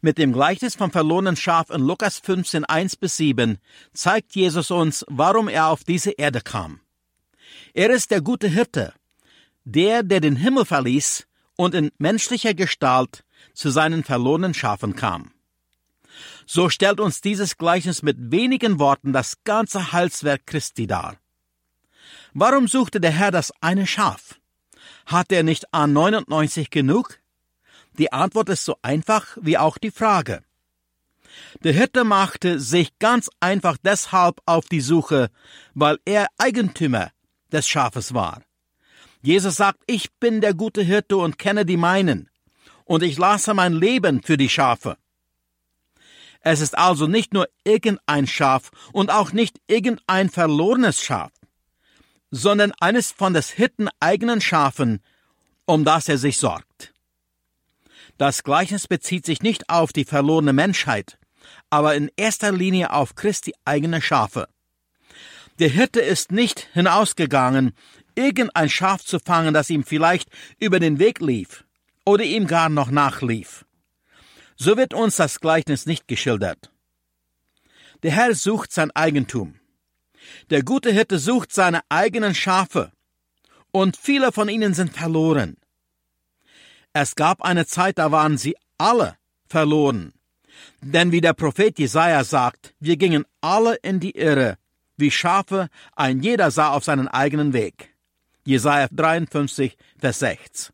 Mit dem Gleichnis vom verlorenen Schaf in Lukas 15, 1-7 zeigt Jesus uns, warum er auf diese Erde kam. Er ist der gute Hirte, der den Himmel verließ und in menschlicher Gestalt zu seinen verlorenen Schafen kam. So stellt uns dieses Gleichnis mit wenigen Worten das ganze Heilswerk Christi dar. Warum suchte der Herr das eine Schaf? Hatte er nicht an 99 genug? Die Antwort ist so einfach wie auch die Frage. Der Hirte machte sich ganz einfach deshalb auf die Suche, weil er Eigentümer des Schafes war. Jesus sagt, ich bin der gute Hirte und kenne die meinen, und ich lasse mein Leben für die Schafe. Es ist also nicht nur irgendein Schaf und auch nicht irgendein verlorenes Schaf, sondern eines von des Hirten eigenen Schafen, um das er sich sorgt. Das Gleichnis bezieht sich nicht auf die verlorene Menschheit, aber in erster Linie auf Christi eigene Schafe. Der Hirte ist nicht hinausgegangen, irgendein Schaf zu fangen, das ihm vielleicht über den Weg lief oder ihm gar noch nachlief. So wird uns das Gleichnis nicht geschildert. Der Herr sucht sein Eigentum. Der gute Hirte sucht seine eigenen Schafe, und viele von ihnen sind verloren. Es gab eine Zeit, da waren sie alle verloren. Denn wie der Prophet Jesaja sagt, wir gingen alle in die Irre, wie Schafe, ein jeder sah auf seinen eigenen Weg. Jesaja 53, Vers 6.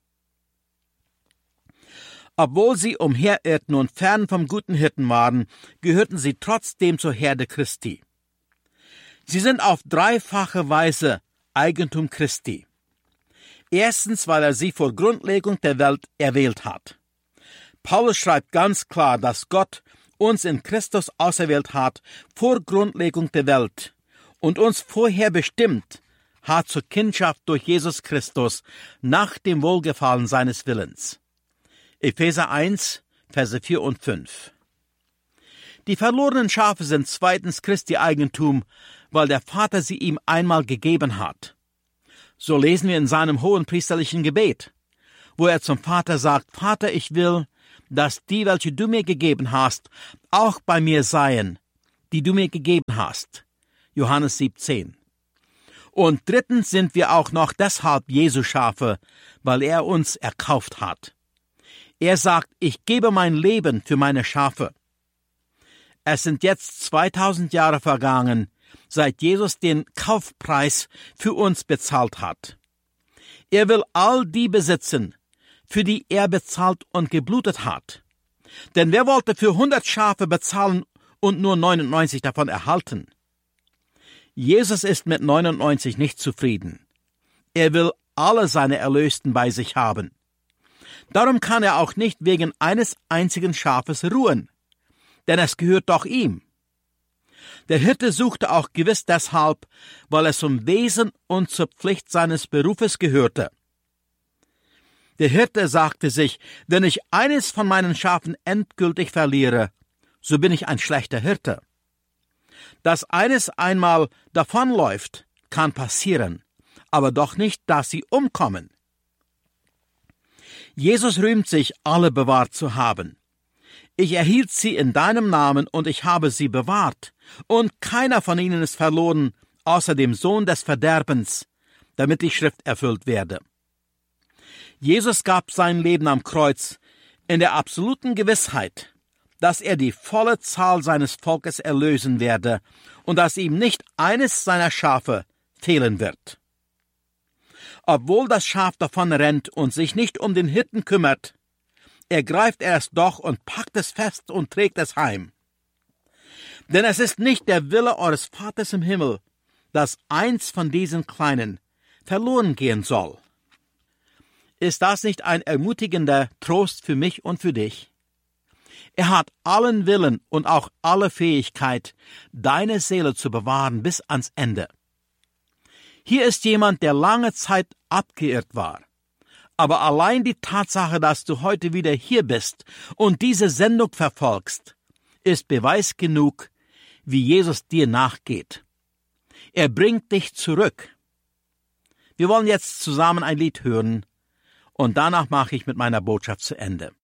Obwohl sie umherirrten und fern vom guten Hirten waren, gehörten sie trotzdem zur Herde Christi. Sie sind auf dreifache Weise Eigentum Christi. Erstens, weil er sie vor Grundlegung der Welt erwählt hat. Paulus schreibt ganz klar, dass Gott uns in Christus auserwählt hat vor Grundlegung der Welt und uns vorher bestimmt hat zur Kindschaft durch Jesus Christus nach dem Wohlgefallen seines Willens. Epheser 1, Verse 4 und 5. Die verlorenen Schafe sind zweitens Christi Eigentum, weil der Vater sie ihm einmal gegeben hat. So lesen wir in seinem hohenpriesterlichen Gebet, wo er zum Vater sagt, Vater, ich will, dass die, welche du mir gegeben hast, auch bei mir seien, die du mir gegeben hast. Johannes 17. Und drittens sind wir auch noch deshalb Jesu Schafe, weil er uns erkauft hat. Er sagt, ich gebe mein Leben für meine Schafe. Es sind jetzt 2000 Jahre vergangen, seit Jesus den Kaufpreis für uns bezahlt hat. Er will all die besitzen, für die er bezahlt und geblutet hat. Denn wer wollte für 100 Schafe bezahlen und nur 99 davon erhalten? Jesus ist mit 99 nicht zufrieden. Er will alle seine Erlösten bei sich haben. Darum kann er auch nicht wegen eines einzigen Schafes ruhen, denn es gehört doch ihm. Der Hirte suchte auch gewiss deshalb, weil es zum Wesen und zur Pflicht seines Berufes gehörte. Der Hirte sagte sich, wenn ich eines von meinen Schafen endgültig verliere, so bin ich ein schlechter Hirte. Dass eines einmal davonläuft, kann passieren, aber doch nicht, dass sie umkommen. Jesus rühmt sich, alle bewahrt zu haben. Ich erhielt sie in deinem Namen und ich habe sie bewahrt, und keiner von ihnen ist verloren, außer dem Sohn des Verderbens, damit die Schrift erfüllt werde. Jesus gab sein Leben am Kreuz in der absoluten Gewissheit, dass er die volle Zahl seines Volkes erlösen werde und dass ihm nicht eines seiner Schafe fehlen wird. Obwohl das Schaf davon rennt und sich nicht um den Hirten kümmert, ergreift er es doch und packt es fest und trägt es heim. Denn es ist nicht der Wille eures Vaters im Himmel, dass eins von diesen Kleinen verloren gehen soll. Ist das nicht ein ermutigender Trost für mich und für dich? Er hat allen Willen und auch alle Fähigkeit, deine Seele zu bewahren bis ans Ende. Hier ist jemand, der lange Zeit abgeirrt war. Aber allein die Tatsache, dass du heute wieder hier bist und diese Sendung verfolgst, ist Beweis genug, wie Jesus dir nachgeht. Er bringt dich zurück. Wir wollen jetzt zusammen ein Lied hören und danach mache ich mit meiner Botschaft zu Ende.